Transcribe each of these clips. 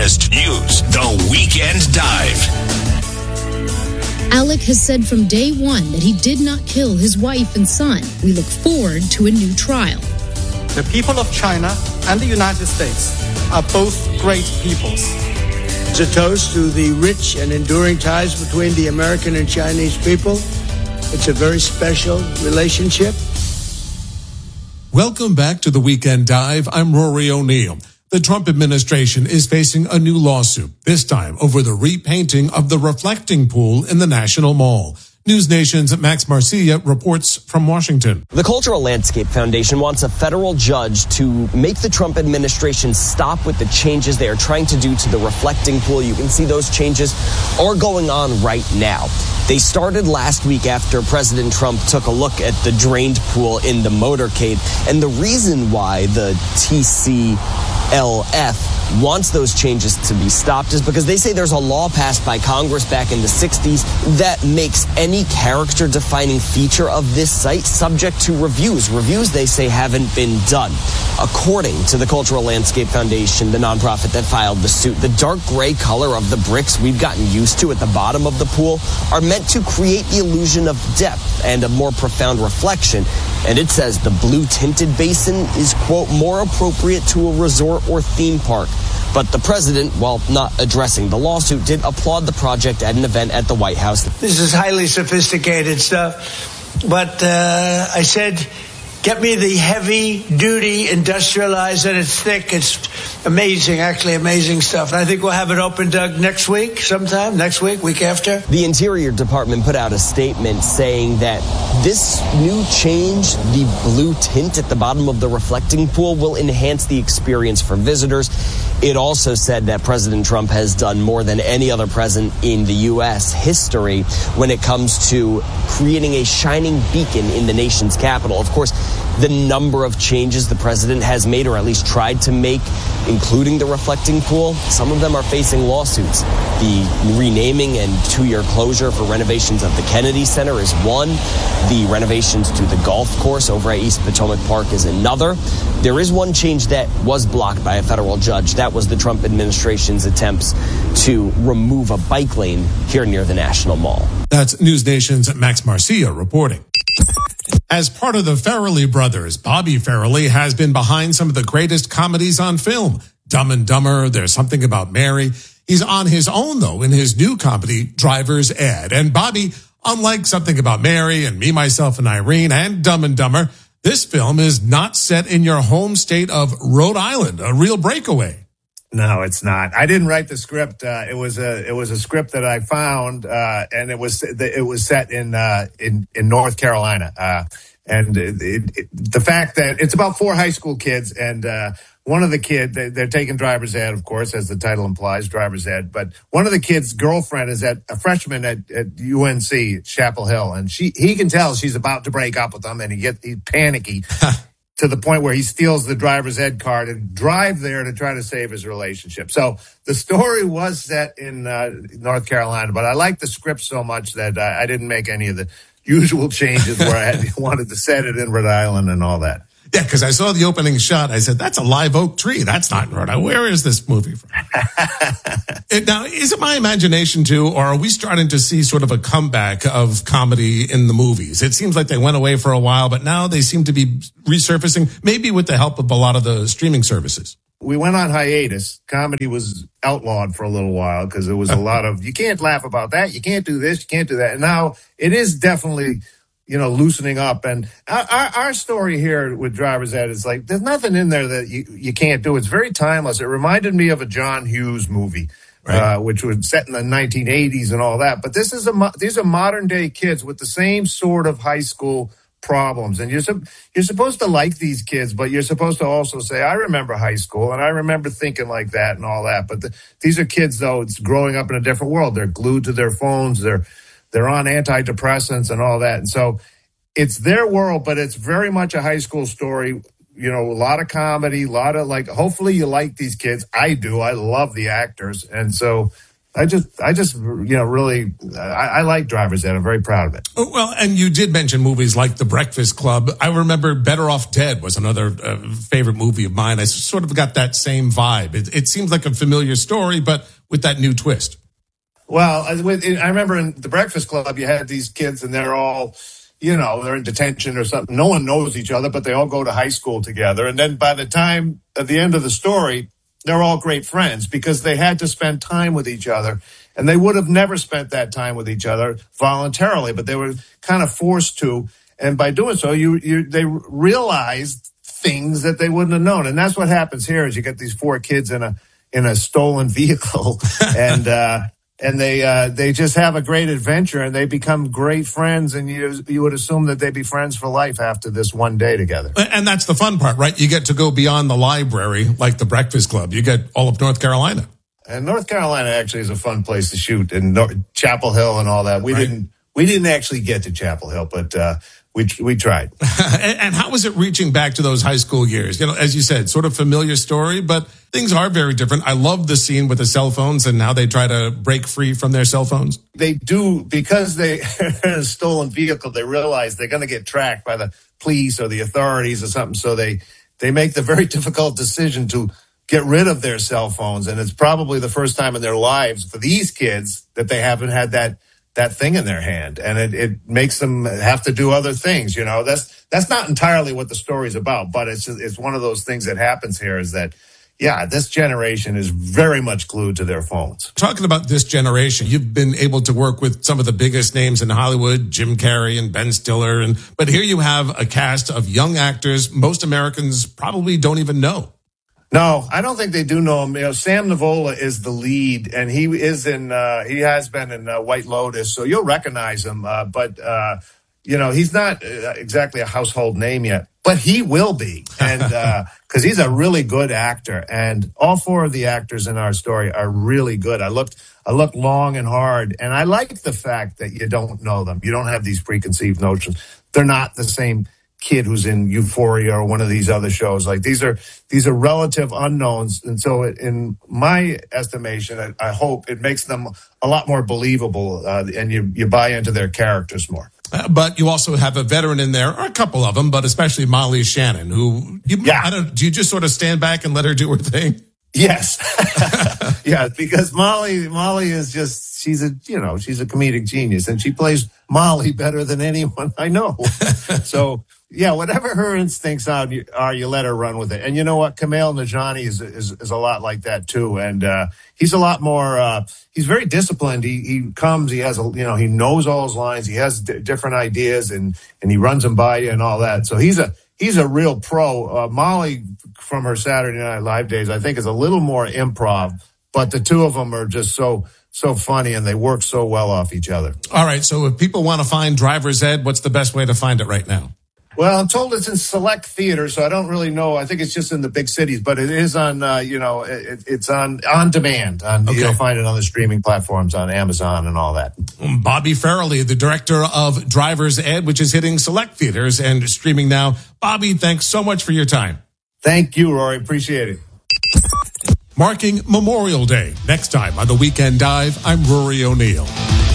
hottest news, The Weekend Dive. Alec has said from day one that he did not kill his wife and son. We look forward to a new trial. The people of China and the United States are both great peoples. It's a toast to the rich and enduring ties between the American and Chinese people. It's a very special relationship. Welcome back to the Weekend Dive. I'm Rory O'Neill. The Trump administration is facing a new lawsuit, this time over the repainting of the reflecting pool in the National Mall. News Nation's Max Marcia reports from Washington. The Cultural Landscape Foundation wants a federal judge to make the Trump administration stop with the changes they are trying to do to the reflecting pool. You can see those changes are going on right now. They started last week after President Trump took a look at the drained pool in the motorcade. And the reason why the TCLF wants those changes to be stopped is because they say there's a law passed by Congress back in the 60s that makes any character-defining feature of this site subject to reviews. Reviews, they say, haven't been done. According to the Cultural Landscape Foundation, the nonprofit that filed the suit, the dark gray color of the bricks we've gotten used to at the bottom of the pool are meant to create the illusion of depth and a more profound reflection. And it says the blue tinted basin is, quote, more appropriate to a resort or theme park. But the president, while not addressing the lawsuit, did applaud the project at an event at the White House. This is highly sophisticated stuff, but I said, get me the heavy-duty industrialized, and it's thick. It's amazing, actually amazing stuff. And I think we'll have it open, Doug, next week, sometime, next week, week after. The Interior Department put out a statement saying that this new change, the blue tint at the bottom of the reflecting pool, will enhance the experience for visitors. It also said that President Trump has done more than any other president in the U.S. history when it comes to creating a shining beacon in the nation's capital. Of course, the number of changes the president has made, or at least tried to make, including the reflecting pool, some of them are facing lawsuits. The renaming and 2-year closure for renovations of the Kennedy Center is one. The renovations to the golf course over at East Potomac Park is another. There is one change that was blocked by a federal judge. That was the Trump administration's attempts to remove a bike lane here near the National Mall. That's News Nation's Max Marcia reporting. As part of the Farrelly brothers, Bobby Farrelly has been behind some of the greatest comedies on film. Dumb and Dumber, There's Something About Mary. He's on his own, though, in his new comedy, Driver's Ed. And Bobby, unlike Something About Mary and Me, Myself, and Irene and Dumb and Dumber, this film is not set in your home state of Rhode Island, a real breakaway. No, it's not. I didn't write the script. It was a script that I found, and it was set in North Carolina. And the fact that it's about 4 high school kids, and one of the kids, they're taking driver's ed, of course, as the title implies, driver's ed. But one of the kids' girlfriend is a freshman at UNC, Chapel Hill, and he can tell she's about to break up with him, and he's panicky. To the point where he steals the driver's ed card and drive there to try to save his relationship. So the story was set in North Carolina, but I liked the script so much that I didn't make any of the usual changes where I wanted to set it in Rhode Island and all that. Yeah, because I saw the opening shot. I said, that's a live oak tree. That's not in Rhode Island. Where is this movie from? Now, is it my imagination, too, or are we starting to see sort of a comeback of comedy in the movies? It seems like they went away for a while, but now they seem to be resurfacing, maybe with the help of a lot of the streaming services. We went on hiatus. Comedy was outlawed for a little while because there was a lot of, you can't laugh about that, you can't do this, you can't do that. And now it is definitely, loosening up. And our story here with Driver's Ed is like, there's nothing in there that you can't do. It's very timeless. It reminded me of a John Hughes movie, right, which was set in the 1980s and all that. But these are modern day kids with the same sort of high school problems. And you're supposed to like these kids, but you're supposed to also say, I remember high school and I remember thinking like that and all that. But these are kids, though, it's growing up in a different world. They're glued to their phones. They're on antidepressants and all that. And so it's their world, but it's very much a high school story. A lot of comedy, hopefully you like these kids. I do. I love the actors. And so I just really, I like Driver's Ed. I'm very proud of it. Well, and you did mention movies like The Breakfast Club. I remember Better Off Dead was another favorite movie of mine. I sort of got that same vibe. It seems like a familiar story, but with that new twist. Well, I remember in The Breakfast Club, you had these kids and they're all, they're in detention or something. No one knows each other, but they all go to high school together. And then by the time at the end of the story, they're all great friends because they had to spend time with each other, and they would have never spent that time with each other voluntarily, but they were kind of forced to. And by doing so, they realized things that they wouldn't have known. And that's what happens here is you get these 4 kids in a stolen vehicle and they just have a great adventure and they become great friends. And you would assume that they'd be friends for life after this one day together. And that's the fun part, right? You get to go beyond the library like The Breakfast Club. You get all of North Carolina. And North Carolina actually is a fun place to shoot, and Chapel Hill and all that. We didn't actually get to Chapel Hill, but we tried. And how was it reaching back to those high school years? As you said, sort of familiar story, but things are very different. I love the scene with the cell phones and how they try to break free from their cell phones. They do, because they're in a stolen vehicle, they realize they're going to get tracked by the police or the authorities or something. So they make the very difficult decision to get rid of their cell phones. And it's probably the first time in their lives for these kids that they haven't had that thing in their hand, and it makes them have to do other things. That's not entirely what the story's about, but it's one of those things that happens here is that, this generation is very much glued to their phones. Talking about this generation, you've been able to work with some of the biggest names in Hollywood, Jim Carrey and Ben Stiller, but here you have a cast of young actors most Americans probably don't even know. No, I don't think they do know him. Sam Nivola is the lead, and he has been in White Lotus, so you'll recognize him. But he's not exactly a household name yet, but he will be, and because he's a really good actor. And all 4 of the actors in our story are really good. I looked long and hard, and I like the fact that you don't know them. You don't have these preconceived notions. They're not the same kid who's in Euphoria or one of these other shows. Like these are relative unknowns, and so in my estimation, I hope it makes them a lot more believable, and you buy into their characters more. But you also have a veteran in there, or a couple of them, but especially Molly Shannon, who do you just sort of stand back and let her do her thing? Yes. Yeah, because Molly is just, she's a comedic genius, and she plays Molly better than anyone I know. So, whatever her instincts are, you let her run with it. And you know what? Kumail Nanjiani is a lot like that too. And he's a lot more, he's very disciplined. He comes, he has, he knows all his lines. He has different ideas and he runs them by you and all that. So he's a real pro. Molly, from her Saturday Night Live days, I think is a little more improv, but the 2 of them are just so funny and they work so well off each other. All right. So if people want to find Driver's Ed, what's the best way to find it right now? Well, I'm told it's in select theaters, so I don't really know. I think it's just in the big cities, but it is on, it's on demand. You'll find it on the streaming platforms, on Amazon and all that. Bobby Farrelly, the director of Driver's Ed, which is hitting select theaters and streaming now. Bobby, thanks so much for your time. Thank you, Rory. Appreciate it. Marking Memorial Day. Next time on The Weekend Dive, I'm Rory O'Neill.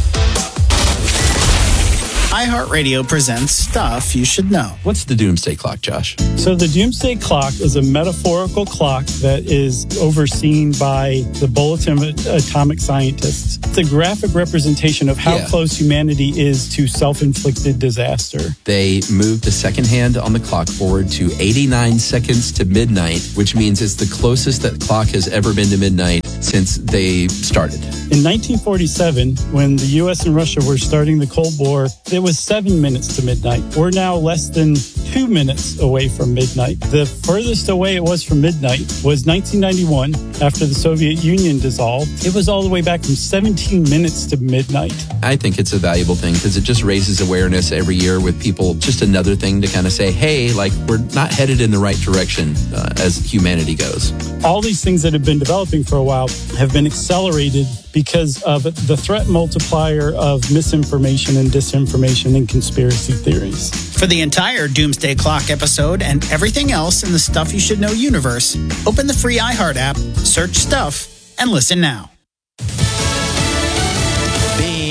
iHeartRadio presents Stuff You Should Know. What's the Doomsday Clock, Josh? So the Doomsday Clock is a metaphorical clock that is overseen by the Bulletin of Atomic Scientists. It's a graphic representation of how close humanity is to self-inflicted disaster. They moved the second hand on the clock forward to 89 seconds to midnight, which means it's the closest that clock has ever been to midnight since they started. In 1947, when the U.S. and Russia were starting the Cold War, it was 7 minutes to midnight. We're now less than 2 minutes away from midnight. The furthest away it was from midnight was 1991, after the Soviet Union dissolved. It was all the way back from 17 minutes to midnight. I think it's a valuable thing because it just raises awareness every year with people. Just another thing to kind of say, hey, like, we're not headed in the right direction as humanity goes. All these things that have been developing for a while have been accelerated because of the threat multiplier of misinformation and disinformation and conspiracy theories. For the entire Doomsday Clock episode and everything else in the Stuff You Should Know universe, open the free iHeart app, search Stuff, and listen now.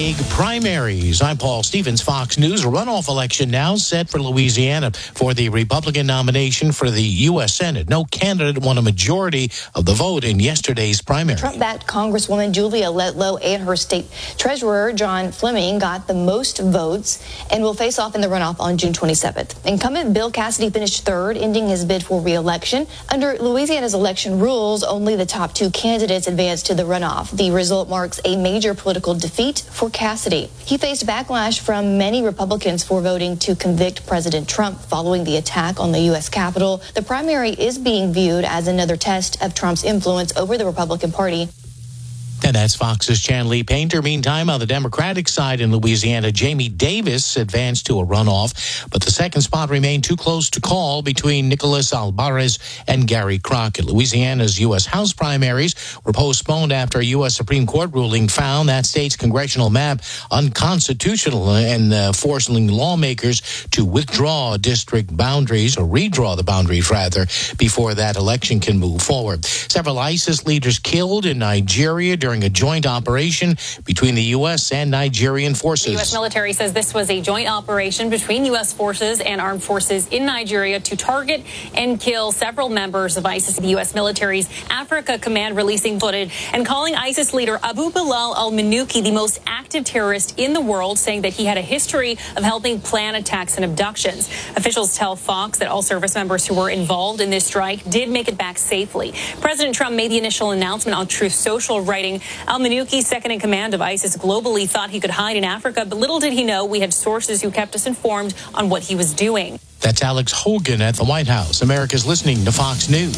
big primaries. I'm Paul Stevens, Fox News. A runoff election now set for Louisiana for the Republican nomination for the U.S. Senate. No candidate won a majority of the vote in yesterday's primary. Trump-backed Congresswoman Julia Letlow and her state treasurer, John Fleming, got the most votes and will face off in the runoff on June 27th. Incumbent Bill Cassidy finished third, ending his bid for re-election. Under Louisiana's election rules, only the top two candidates advanced to the runoff. The result marks a major political defeat for Cassidy. He faced backlash from many Republicans for voting to convict President Trump following the attack on the U.S. Capitol. The primary is being viewed as another test of Trump's influence over the Republican Party. And that's Fox's Chan Lee Painter. Meantime, on the Democratic side in Louisiana, Jamie Davis advanced to a runoff, but the second spot remained too close to call between Nicholas Alvarez and Gary Crockett. Louisiana's U.S. House primaries were postponed after a U.S. Supreme Court ruling found that state's congressional map unconstitutional and forcing lawmakers to withdraw district boundaries, or redraw the boundaries, rather, before that election can move forward. Several ISIS leaders killed in Nigeria during a joint operation between the U.S. and Nigerian forces. The U.S. military says this was a joint operation between U.S. forces and armed forces in Nigeria to target and kill several members of ISIS. The U.S. military's Africa Command releasing footage and calling ISIS leader Abu Bilal al-Manuki the most active terrorist in the world, saying that he had a history of helping plan attacks and abductions. Officials tell Fox that all service members who were involved in this strike did make it back safely. President Trump made the initial announcement on Truth Social, writing, Al-Manuki, second in command of ISIS globally, thought he could hide in Africa, but little did he know we had sources who kept us informed on what he was doing. That's Alex Hogan at the White House. America's listening to Fox News.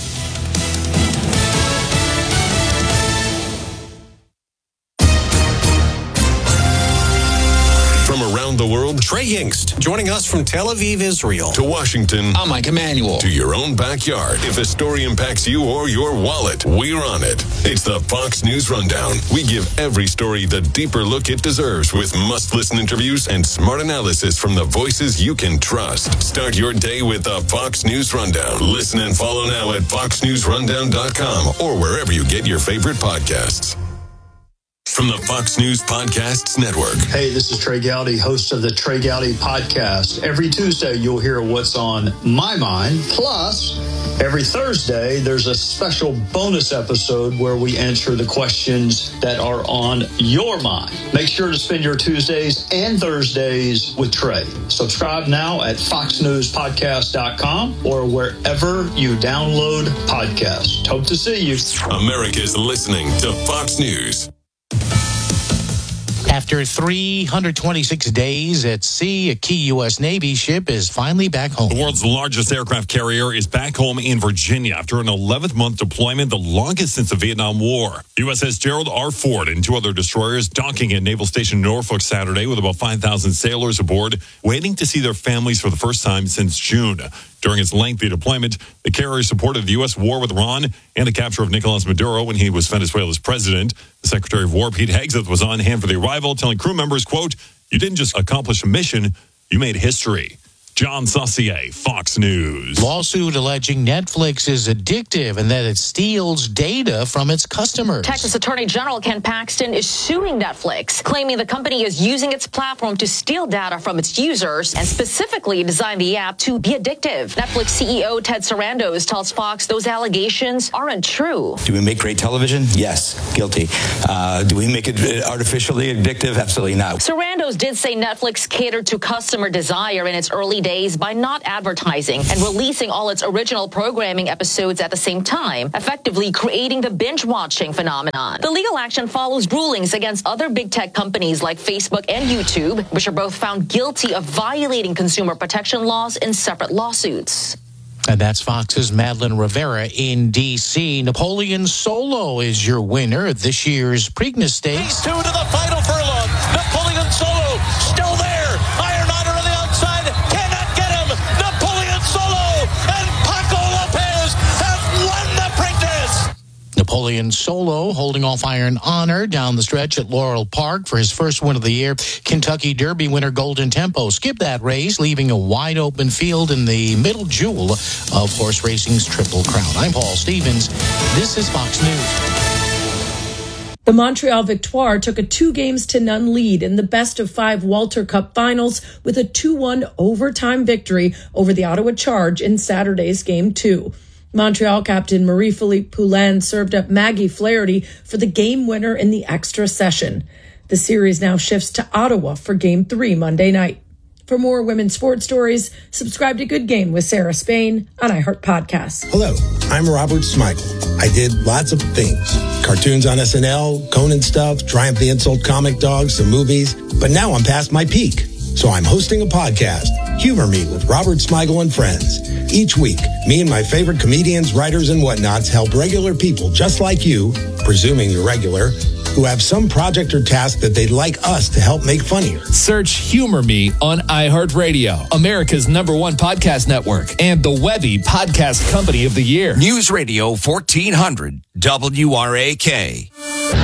From around the world, Trey Yingst, joining us from Tel Aviv, Israel, to Washington. I'm Mike Emanuel. To your own backyard. If a story impacts you or your wallet, we're on it. It's the Fox News Rundown. We give every story the deeper look it deserves with must-listen interviews and smart analysis from the voices you can trust. Start your day with the Fox News Rundown. Listen and follow now at foxnewsrundown.com or wherever you get your favorite podcasts. From the Fox News Podcasts Network. Hey, this is Trey Gowdy, host of the Trey Gowdy Podcast. Every Tuesday, you'll hear what's on my mind. Plus, every Thursday, there's a special bonus episode where we answer the questions that are on your mind. Make sure to spend your Tuesdays and Thursdays with Trey. Subscribe now at foxnewspodcast.com or wherever you download podcasts. Hope to see you. America's listening to Fox News. After 326 days at sea, a key U.S. Navy ship is finally back home. The world's largest aircraft carrier is back home in Virginia after an 11th-month deployment, the longest since the Vietnam War. USS Gerald R. Ford and two other destroyers docking at Naval Station Norfolk Saturday with about 5,000 sailors aboard, waiting to see their families for the first time since June. During its lengthy deployment, the carrier supported the U.S. war with Iran and the capture of Nicolas Maduro when he was Venezuela's president. The Secretary of War, Pete Hegseth, was on hand for the arrival, telling crew members, quote, "You didn't just accomplish a mission, you made history." John Saucier, Fox News. Lawsuit alleging Netflix is addictive and that it steals data from its customers. Texas Attorney General Ken Paxton is suing Netflix, claiming the company is using its platform to steal data from its users and specifically designed the app to be addictive. Netflix CEO Ted Sarandos tells Fox those allegations aren't true. Do we make great television? Yes, guilty. Do we make it artificially addictive? Absolutely not. Sarandos did say Netflix catered to customer desire in its early days by not advertising and releasing all its original programming episodes at the same time, effectively creating the binge-watching phenomenon. The legal action follows rulings against other big tech companies like Facebook and YouTube, which are both found guilty of violating consumer protection laws in separate lawsuits. And that's Fox's Madeline Rivera in D.C. Napoleon Solo is your winner of this year's Preakness Stakes. These two to the final furlong. Napoleon Solo still there. Iron Honor on the outside. Cannot get him. Napoleon Solo and Paco Lopez have won the Preakness. Napoleon Solo holding off Iron Honor down the stretch at Laurel Park for his first win of the year. Kentucky Derby winner Golden Tempo skipped that race, leaving a wide open field in the middle jewel of horse racing's Triple Crown. I'm Paul Stevens. This is Fox News. The Montreal Victoire took a 2-0 lead in the best-of-5 Walter Cup finals with a 2-1 overtime victory over the Ottawa Charge in Saturday's Game 2. Montreal captain Marie-Philippe Poulin served up Maggie Flaherty for the game winner in the extra session. The series now shifts to Ottawa for Game 3 Monday night. For more women's sports stories, subscribe to Good Game with Sarah Spain on iHeart Podcasts. Hello, I'm Robert Smigel. I did lots of things. Cartoons on SNL, Conan stuff, Triumph the Insult comic dogs, some movies. But now I'm past my peak. So I'm hosting a podcast, Humor Me with Robert Smigel and Friends. Each week, me and my favorite comedians, writers, and whatnots help regular people just like you, presuming you're regular, who have some project or task that they'd like us to help make funnier. Search Humor Me on iHeartRadio, America's #1 podcast network, and the Webby Podcast Company of the Year. News Radio 1400 WRAK.